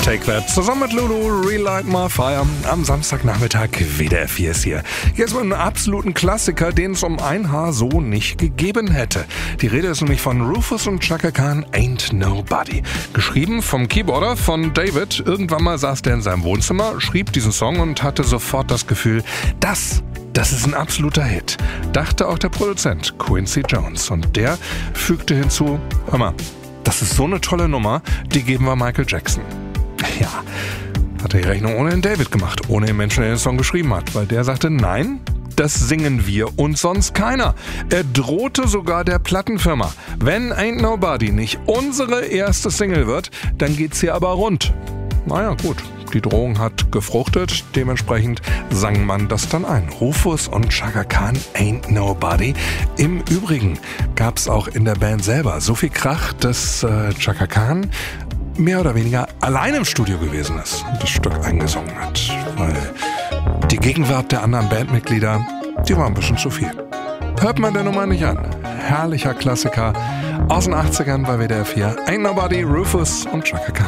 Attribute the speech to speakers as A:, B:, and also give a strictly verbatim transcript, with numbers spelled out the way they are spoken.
A: Take That zusammen mit Lulu, Relight My Fire am Samstagnachmittag. W D R vier ist hier. Jetzt mit einem absoluten Klassiker, den es um ein Haar so nicht gegeben hätte. Die Rede ist nämlich von Rufus und Chaka Khan, Ain't Nobody. Geschrieben vom Keyboarder von David. Irgendwann mal saß der in seinem Wohnzimmer, schrieb diesen Song und hatte sofort das Gefühl, das Das ist ein absoluter Hit, dachte auch der Produzent Quincy Jones. Und der fügte hinzu, hör mal, das ist so eine tolle Nummer, die geben wir Michael Jackson. Ja, hat er die Rechnung ohne den David gemacht, ohne den Menschen, der den Song geschrieben hat, weil der sagte, nein, das singen wir und sonst keiner. Er drohte sogar der Plattenfirma, wenn Ain't Nobody nicht unsere erste Single wird, dann geht's hier aber rund. Naja, gut. Die Drohung hat gefruchtet, dementsprechend sang man das dann ein. Rufus und Chaka Khan, Ain't Nobody. Im Übrigen gab es auch in der Band selber so viel Krach, dass äh, Chaka Khan mehr oder weniger allein im Studio gewesen ist und das Stück eingesungen hat. Weil die Gegenwart der anderen Bandmitglieder, die war ein bisschen zu viel. Hört man der Nummer nicht an. Herrlicher Klassiker aus den achtzigern bei W D R vier. Ain't Nobody, Rufus und Chaka Khan.